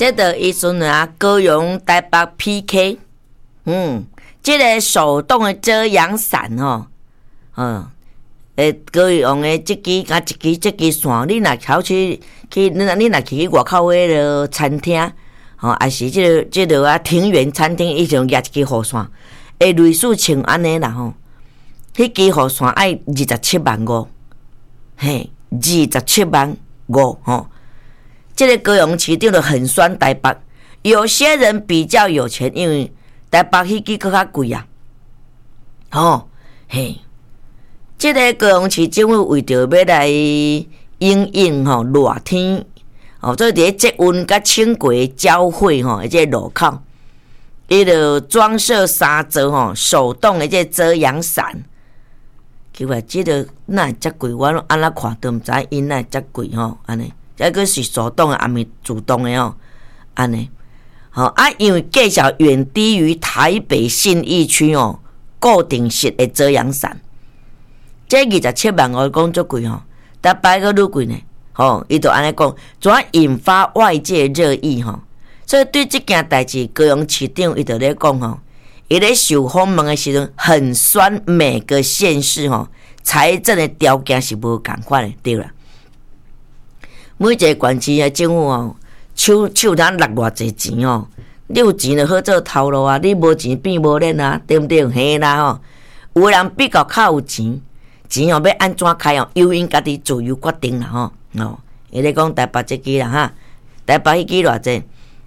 这个意思啊，高雄台北 PK， 这个手动的遮阳伞哦，高雄的这支甲这支线，你若跑去你若去外口迄个餐厅，还是这个啊庭园餐厅，伊就举一支雨伞，会类似像安尼啦吼。迄支雨伞爱27.5万，嘿，27.5万吼。这个高雄市长就很酸台北，有些人比较有钱，因为台北迄支搁较贵啊，嘿。这个高雄市政府为着要来因应热天，做伫节温甲轻轨交汇这个路口，伊就装设3座手动的这遮阳伞。奇怪，这个哪会遮贵？我安怎看都毋知因哪会遮贵安尼。这个是手动的，还没主动的安尼。因为价钱远低于台北信义区固定式的遮阳伞。这27万我讲足贵台北个愈贵呢。伊就安尼讲，怎引发外界热议所以对这件代志，高雄市长伊就咧讲伊咧受访问的时阵，很酸每个县市财政的条件是无共款的，对啦。每一个县市的政府手通落偌济钱你有钱就好做头路啊，你无钱变无脸啊，对不对？嘿啦有人比较较有钱要安怎开由因家己自由决定啦伊咧讲台北这支啦哈，台北迄支偌济？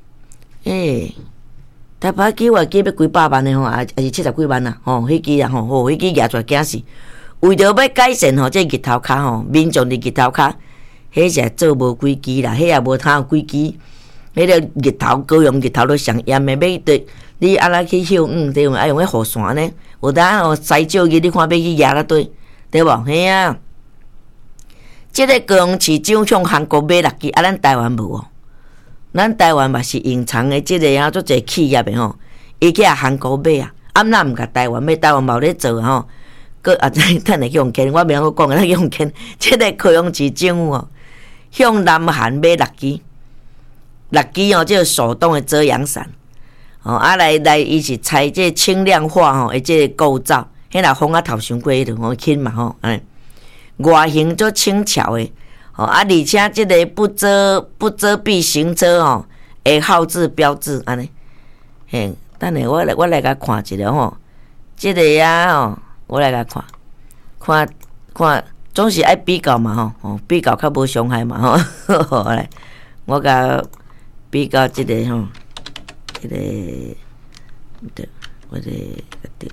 台北迄支我记要几百万的还是70几万啦迄支啦迄支举出来惊死。为着要改善这日头卡民众的日头卡，迄是做无几支啦，迄也无通有几支。迄个日头高雄日头都上炎的，要对你安怎去休对爱用迄雨伞呢？有当西少日你看要去压啦对，对无？嘿啊！这个高雄市长向韩国买6支，咱台湾无咱台湾嘛是隐藏的这个足侪企业的伊去韩国买哪毋甲台湾买？台湾嘛有咧做个等下用钱，我袂晓讲，咱用钱。这个高雄市政府向南韩买6支这个手动的遮阳伞来伊是采这轻量化的这个构造，迄若风头伤过迄种轻嘛外形足轻巧的而且这个不遮蔽行车会号志标志安尼。等下我来甲看一下这个我来甲看，总是爱比较嘛比较较无伤害嘛来，我甲比较这个这个对，我的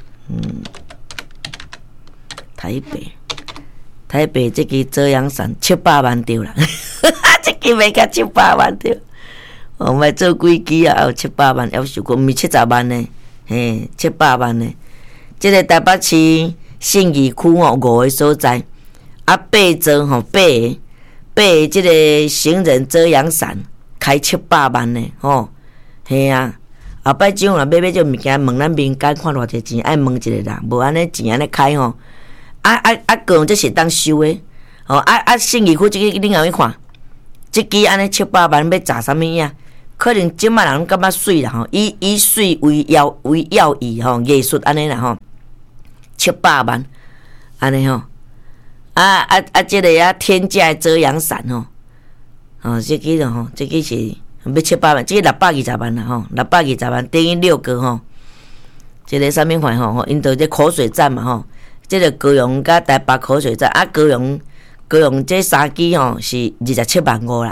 台北这支遮阳伞700万对啦，这支卖甲700万对，卖做几支有700万，要收过毋是70万呢，700万呢。这个台北市信义区5个所在，8座8个这个行人遮阳伞开700万呢嘿啊！后摆种若买这物件，问咱民间看偌济钱，爱问一下啦，无安尼钱安尼开讲这是当收的信义区这个你后去看，这支安尼700万要砸啥物呀？可能即摆人感觉水啦以水为要义艺术安尼啦700万安尼这个天价的遮阳伞这支这支是要700万，这个620万啦620万等于6个这个啥物款因着这口水战嘛这个高雄甲台北口水战高雄这3支是27.5万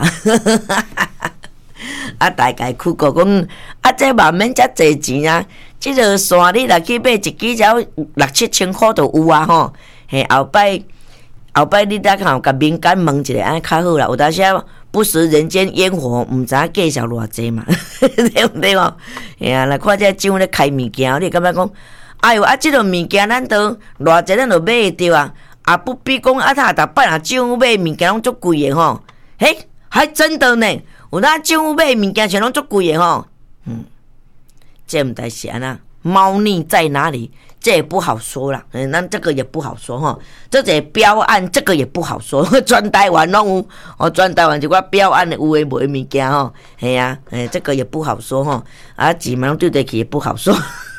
啦大概去过讲这嘛免遮济钱啊，这个线你若去买一支只要6-7千块就有后摆你再看甲民间问一下安尼较好啦，有当时不食人间烟火，毋知影价值偌济嘛，对不对来看这政府咧开物件，你感觉讲，哎哟这个物件咱都偌济，咱都买会着不比讲他逐摆政府买物件拢足贵的还真的呢，有当政府买物件全拢足贵的这毋知是安那猫腻在哪里？这也不好说啦，那这个也不好说哈。这个标案，这个也不好说，全台湾拢有，全台湾一寡标案的有诶无诶物件吼，系啊，这个也不好说哈。啊，钱嘛拢对得起也不好说，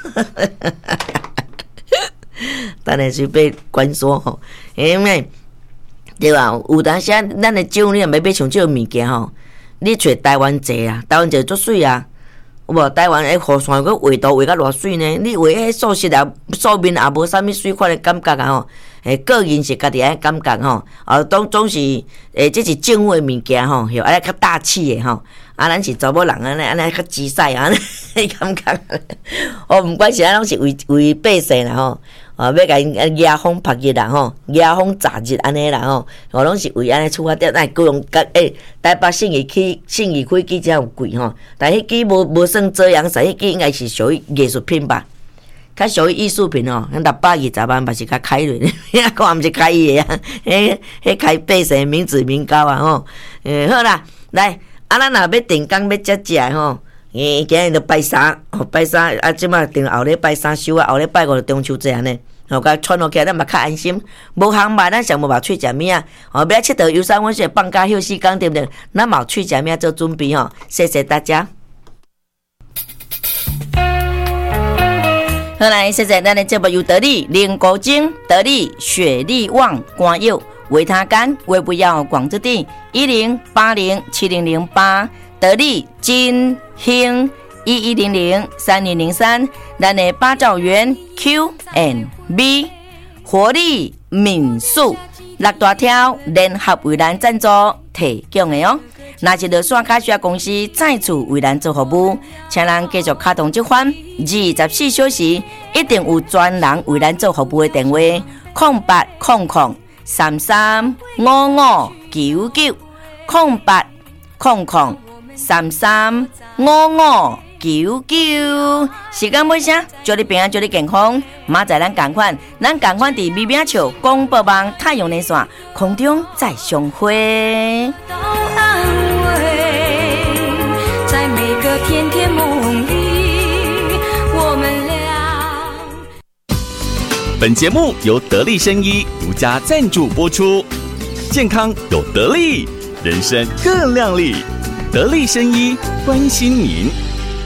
当然是被关说吼，因为对吧？有当时咱的酒，你若要买像这物件吼，你找台湾济啊，台湾济足水啊。有无台湾雨伞个画图画甲偌水呢？你画迄素色啊，素面也无啥物水款的感觉啊吼。个人是家己安感觉吼，总是这是政府的物件吼，有安尼较大气的吼。啊，咱是查某人安尼较自在啊，安尼感觉。毋管是咱拢是为百姓啦吼。要甲因野风晒日啦吼，野风炸日安尼啦吼，拢是为安尼出发点，咱各用台北信义飞机才有贵吼，但迄机无算遮阳伞，迄机应该是属于艺术品吧，较属于艺术品吼，咱620万嘛是较开落，我毋是开伊的啊，迄开百姓民脂民膏啊吼，好啦，来，咱若要定工要食吼。今日就拜三，拜三啊！即马定后礼拜三收啊，后礼拜五就中秋节安尼，甲串落起来，咱嘛较安心。无航班，咱上无去食物啊！要佚佗游山玩水，放假休息工对不对？咱嘛去食物做准备吼，谢谢大家。好来，谢谢咱的节目由得力、林国精、得力、雪力旺、光佑、维他干、胃不要广之地10807008。得力金兴11003203，咱的八兆元 Q&B 活力民宿6大条联合为咱赞助提供的哦。若是落线卡需要公司再次为咱做服务，请咱继续卡通这款24小时一定有专人为咱做服务的电话0800335599 0800335599。时间尾声，祝你平安，祝你健康。明仔咱同款伫美美笑广播网太阳连线空中再相会。在每个甜甜梦里，我们俩。本节目由得力生医独家赞助播出，健康有得力，人生更亮丽。得力生医关心您。